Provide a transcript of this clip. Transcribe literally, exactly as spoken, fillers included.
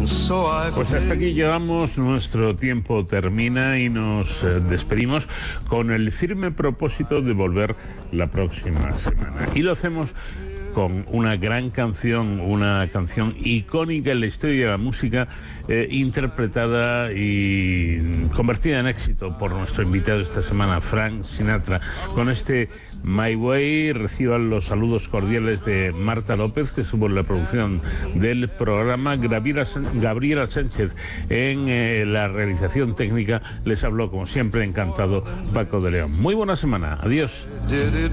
Pues hasta aquí llegamos, nuestro tiempo termina y nos eh, despedimos con el firme propósito de volver la próxima semana. Y lo hacemos con una gran canción, una canción icónica en la historia de la música, eh, interpretada y convertida en éxito por nuestro invitado esta semana, Frank Sinatra. Con este My Way reciban los saludos cordiales de Marta López, que estuvo en la producción del programa, Gabriela, Gabriela Sánchez en eh, la realización técnica. Les habló, como siempre, encantado, Paco de León. Muy buena semana. Adiós.